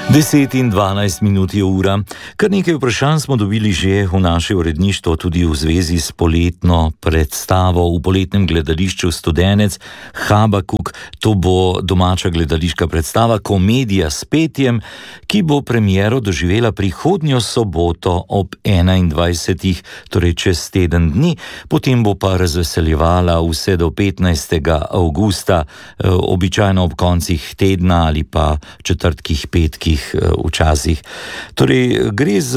10:12 je ura. Kar nekaj vprašanj smo dobili že v naše uredništvo, tudi v zvezi s poletno predstavo v poletnem gledališču Studenec Habakuk. To bo domača gledališka predstava, komedija s petjem, ki bo premiero doživela prihodnjo soboto ob 21. torej čez teden dni, potem bo pa razveseljevala vse do 15. avgusta, običajno ob koncih tedna ali pa četrtkih, petkih včasih. Torej, gre za